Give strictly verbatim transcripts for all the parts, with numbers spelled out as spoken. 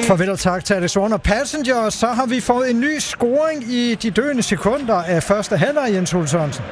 Farvel og tak til Alex Warner Passenger. Så har vi fået en ny scoring i de døende sekunder af første halvleg, Jens Ole Sørensen.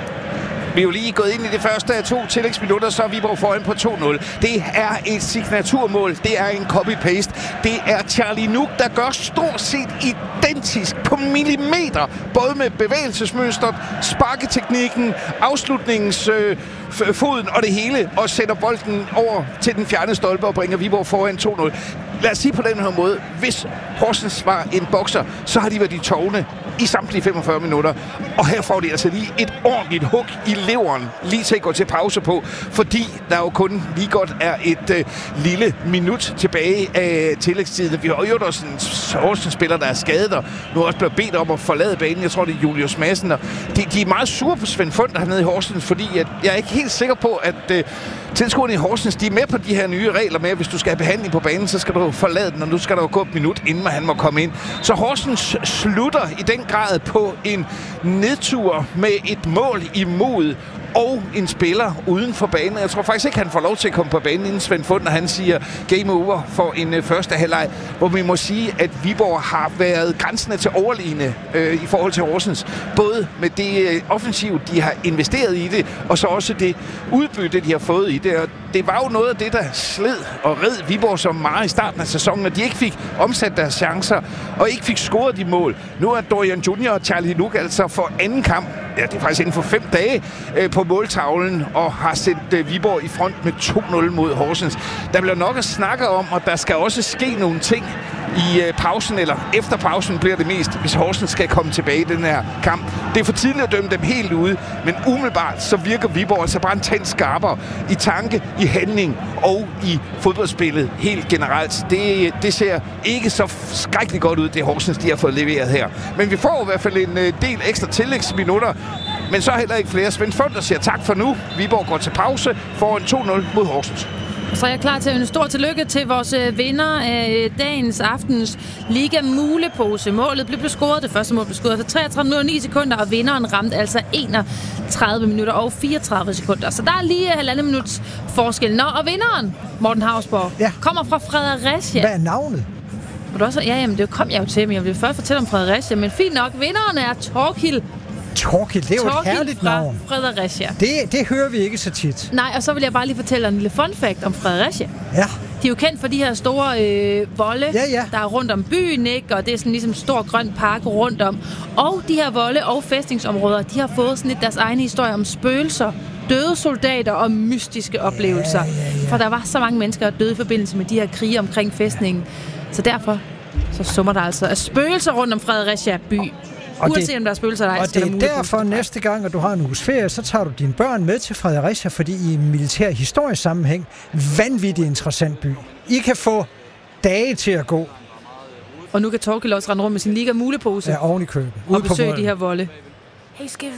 Vi er jo lige gået ind i de første to tillægsminutter, så er Viborg foran på to nul. Det er et signaturmål. Det er en copy-paste. Det er Charlie Nuk, der gør stort set identisk på millimeter. Både med bevægelsesmønstret, sparketeknikken, afslutningens øh, foden og det hele. Og sætter bolden over til den fjerne stolpe og bringer Viborg foran to nul. Lad os sige på den her måde, hvis Horsens var en bokser, så har de været i tårne i samtlige femogfyrre minutter. Og her får de altså lige et ordentligt hug i leveren, lige til at gå til pause på, fordi der jo kun lige godt er et øh, lille minut tilbage af tillægstiden. Vi har jo også en Horsens-spiller, der er skadet, og nu er også blevet bedt om at forlade banen. Jeg tror, det er Julius Madsen. Og de, de er meget sure på Svend Fund hernede i Horsens, fordi at jeg er ikke helt sikker på, at øh, tilskuerne i Horsens, de er med på de her nye regler med, at hvis du skal have behandling på banen, så skal du forlade den, og nu skal der jo gå et minut, inden han må komme ind. Så Horsens slutter i den grad på en nedtur med et mål imod og en spiller uden for banen. Jeg tror faktisk ikke, han får lov til at komme på banen, inden Svend Fund, når han siger game over for en øh, første halvleg, hvor vi må sige, at Viborg har været grænsende til overliggende øh, i forhold til Horsens. Både med det øh, offensiv, de har investeret i det, og så også det udbytte, de har fået i det. Og det var jo noget af det, der sled og red Viborg så meget i starten af sæsonen, at de ikke fik omsat deres chancer, og ikke fik scoret de mål. Nu er Dorian Junior og Charlie Nuk altså for anden kamp, ja, det er faktisk inden for fem dage, øh, på måltavlen, og har sendt øh, Viborg i front med to nul mod Horsens. Der bliver nok at snakke om, og der skal også ske nogle ting i øh, pausen, eller efter pausen bliver det mest, hvis Horsens skal komme tilbage i den her kamp. Det er for tidligt at dømme dem helt ude, men umiddelbart så virker Viborg altså bare en tand skarpere i tanke, i handling og i fodboldspillet helt generelt. Det, det ser ikke så skrækkeligt godt ud, det Horsens, de har fået leveret her. Men vi får i hvert fald en øh, del ekstra tillægsminutter, men så heller ikke flere. Svend Fund, der siger tak for nu. Viborg går til pause foran to nul mod Horsens. Så er jeg klar til en stor tillykke til vores vinder af dagens aftens Liga Mulepose. Målet blev scoret, det første mål blev scoret for treogtredive minutter og ni sekunder, og vinderen ramte altså enogtredive minutter og fireogtredive sekunder. Så der er lige halvandet minuts forskel. Nå, og vinderen, Morten Hausborg, ja, kommer fra Fredericia. Hvad er navnet? Du også, ja, jamen, det kom jeg jo til, men jeg vil først fortælle om Fredericia. Men fint nok, vinderen er Torkild. Torkild, det er jo Torkild et herligt fra navn. Fredericia. Det, det hører vi ikke så tit. Nej, og så vil jeg bare lige fortælle en lille fun fact om Fredericia. Ja. De er jo kendt for de her store øh, volde, ja, ja. der er rundt om byen, ikke? Og det er sådan ligesom en stor grøn park rundt om. Og de her volde og fæstningsområder, de har fået sådan lidt deres egne historie om spøgelser, døde soldater og mystiske oplevelser. Ja, ja, ja. For der var så mange mennesker, der døde i forbindelse med de her krige omkring fæstningen. Så derfor så summer der altså af spøgelser rundt om Fredericia by. Og Uanset det, om der er spøgelser eller ej. Og det er derfor næste gang, at du har en uges ferie, så tager du dine børn med til Fredericia, fordi i en militær historisk sammenhæng, vanvittigt interessant by. I kan få dage til at gå. Og nu kan Torkild også rende rundt med sin Liga Mulepose. Ja, oven i købet. Og besøge de her volde. Hey, skal